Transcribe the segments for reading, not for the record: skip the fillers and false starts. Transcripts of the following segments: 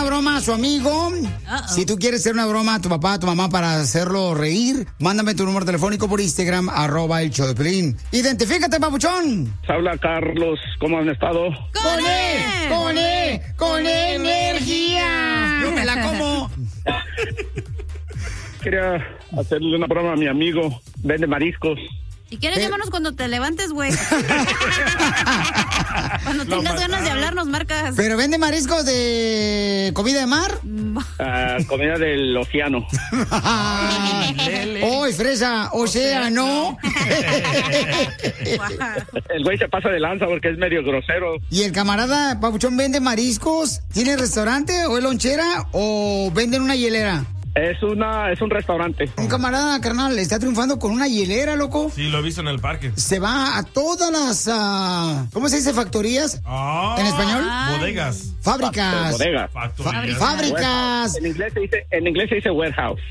broma a su amigo. Si tú quieres hacer una broma a tu papá, a tu mamá para hacerlo reír, mándame tu número telefónico por Instagram, @el show de Piolín. Identifícate, papuchón. Habla Carlos, ¿cómo han estado? ¡Con energía! Yo me la como. Quería hacerle una broma a mi amigo, vende mariscos. Si quieres, llámanos cuando te levantes, güey. Cuando tengas ganas de hablar, nos marcas. ¿Pero vende mariscos de comida de mar? Comida del océano. ¡Oh, fresa! ¡Océano! El güey se pasa de lanza porque es medio grosero. ¿Y el camarada papuchón vende mariscos? ¿Tiene restaurante o es lonchera o vende en una hielera? Es un restaurante. Un camarada, carnal, está triunfando con una hielera, loco. Sí, lo he visto en el parque. Se va a todas las, ¿cómo se dice? ¿Factorías? ¿En español? Bodegas. Fábricas. Bodegas. Fábricas. En inglés se dice warehouse.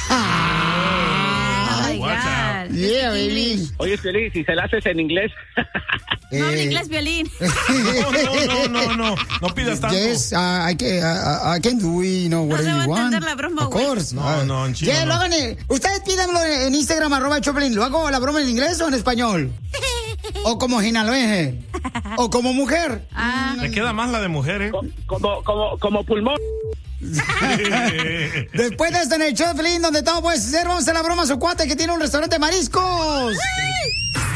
Yeah, baby. Oye, Piolín, si se la haces en inglés. No habla inglés, Piolín. No pidas tanto. Yes, I can do it, whatever you want. No se va a entender la broma, of course. No, en chino Yeah, lo hagan. Ustedes pídanlo en Instagram, @Choplin. ¿Lo hago la broma en inglés o en español? O como jinaloense. O como mujer. Te queda más la de mujer, ¿eh? Como pulmón. Después de esto en el show de Piolín, donde todo puede ser, vamos a hacer la broma a su cuate que tiene un restaurante de mariscos.